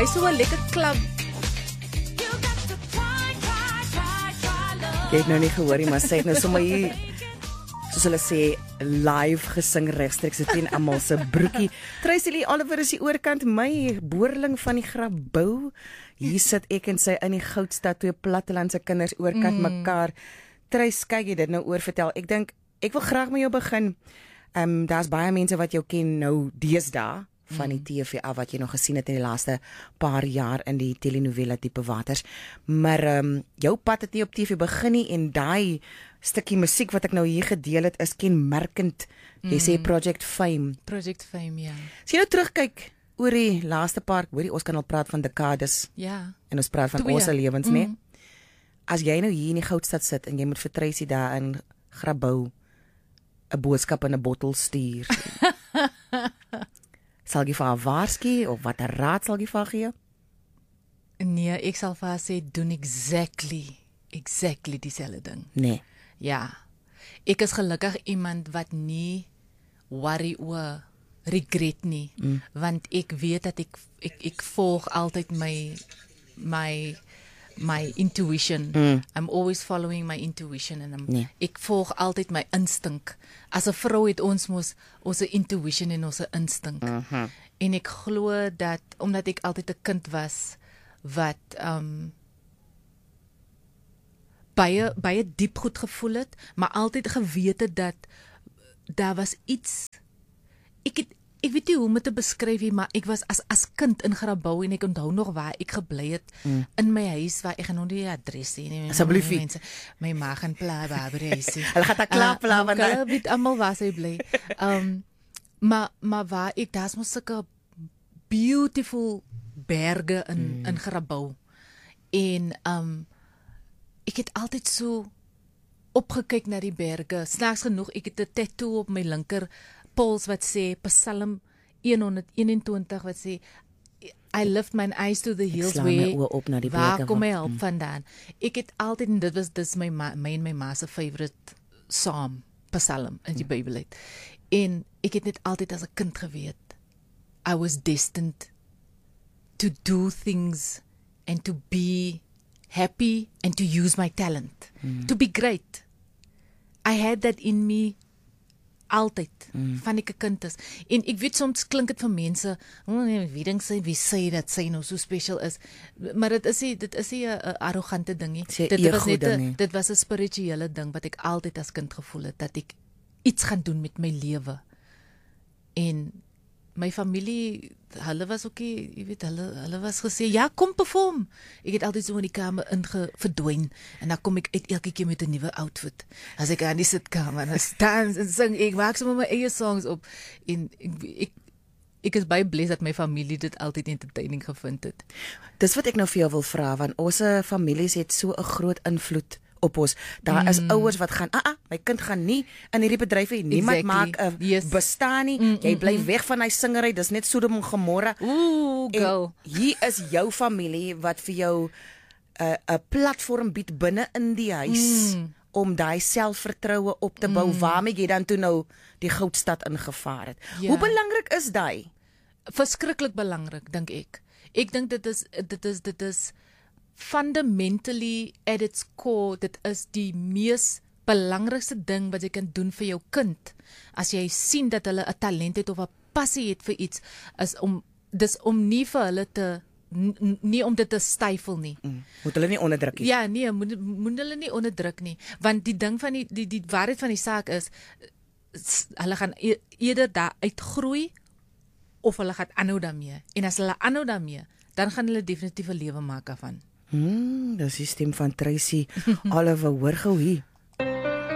Hy is so 'n lekker klap. Jy het nou nie gehoor nie, maar sy het nou sommer hier, soos hulle sê, live gesing regstreeks teen almal se broekie. Tracy Lee Oliver is die oorkant, my boerling van die Grabouw. Hier sit ek en sy in die Goudstad, twee plattelandse kinders oorkant mekaar. Tracy, kyk jy dit nou oor vertel. Ek dink, ek wil graag met jou begin. Daar's baie mense wat jou ken nou deesdae van die TV af wat jy nog gesien het in die laaste paar jaar in die telenovela tipe waters. Maar jou pad het nie op TV begin nie en daai stukkie musiek wat ek nou hier gedeel het is kenmerkend. Jy sê Project Fame. Project Fame, ja. As jy nou terugkyk oor die laaste paar, hoorie, ons kan al praat van dekades. Ja. En ons praat van ons lewens, né? As jy nou hier in die Goudstad sit en jy moet vir Tracy daar in Grabouw 'n boodskap in 'n bottel stuur. Sal jy vir haar waarsku of watter raad sal jy vir haar gee? Nee, ek sal vir haar sê doen exactly dieselfde ding. Nee. Ja. Ek is gelukkig iemand wat nie worry oor regret nie, want ek weet dat ek volg altyd my intuition. I'm always following my intuition en ek volg altyd my instink. As 'n vrou het ons mos ons intuition en ons instink. En ek glo dat omdat ek altyd 'n kind was wat baie diep goed gevoel het, maar altyd geweet het dat daar was iets. Ek weet nie hoe om dit te beskryf nie, maar ek was as kind in Grabouw en ek onthou nog waar ek gebly het in my huis waar ek gaan nou die adres sê nie. Asseblief. My ma gaan pla by huis. Hulle gaan daar klaar pla want hulle weet almal waar sy bly. Maar waar ek daar's mos sulke beautiful berge in Grabouw. En ek het altyd so opgekyk na die berge. Snaaks genoeg, ek het 'n tattoo op my linker pols wat sê Psalm 121 wat sê I lift my eyes to the hills waar kom my hulp vandaan. Ek het altyd, en dit is my en my ma se favorite Psalm in die Bybel het. En ek het net altyd as 'n kind geweet I was destined to do things and to be happy and to use my talent. To be great. I had that in me altyd, van ek 'n kind is. En ek weet soms klink dit vir mense, wie sê dat sy nou so special is, maar dit is nie 'n arrogante ding nie. Dit was 'n spirituele ding wat ek altyd as kind gevoel het, dat ek iets gaan doen met my lewe. En my familie, hulle was ook, jy weet, hulle was gesê, ja, kom perform. Ek het altyd so in die kamer verdwyn, en dan kom ek uit elke keer met 'n nuwe outfit. As ek aan die sitkamer, dan staan en sing, ek maak sommer my eie songs op, en ek is baie blessed dat my familie dit altyd entertaining gevind het. Dis wat ek nou vir jou wil vra, want ons families het so 'n groot invloed op ons. Daar is ouers wat gaan, my kind gaan nie in hierdie bedryf hê. Niemand maak 'n bestaan nie. Jy bly weg van hy singery. Dis net Sodom en Gomorra. Go. Hier is jou familie wat vir jou 'n platform bied binne in die huis om daai selfvertroue op te bou waarmee jy dan toe nou die Goudstad ingevaar het. Ja. Hoe belangrik is daai? Verskriklik belangrik, dink ek. Ek dink dit is fundamentally at its core, dit is die mees belangrikste ding wat jy kan doen vir jou kind. As jy sien dat hulle 'n talent het of 'n passie het vir iets, dis om nie vir hulle nie om dit te stifel nie. Moet hulle nie onderdruk nie. Ja, nee, moet hulle nie onderdruk nie, want die ding van die waarheid van die saak is, hulle gaan eerder daar uitgroei of hulle gaan aanhou daarmee. En as hulle aanhou daarmee, dan gaan hulle definitief 'n lewe maak daarvan. Dis die stem van Tracy Oliver, hoor gou hier.